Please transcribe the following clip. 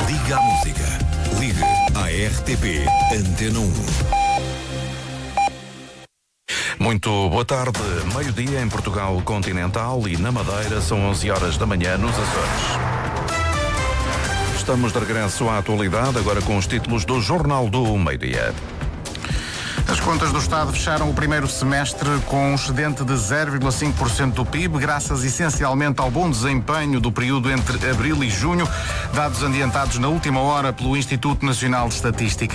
Ligue à música. Ligue à RTP Antena 1. Muito boa tarde. Meio-dia em Portugal continental e na Madeira são 11 horas da manhã nos Açores. Estamos de regresso à atualidade, agora com os títulos do Jornal do Meio-Dia. As contas do Estado fecharam o primeiro semestre com um excedente de 0,5% do PIB, graças essencialmente ao bom desempenho do período entre abril e junho, dados adiantados na última hora pelo Instituto Nacional de Estatística.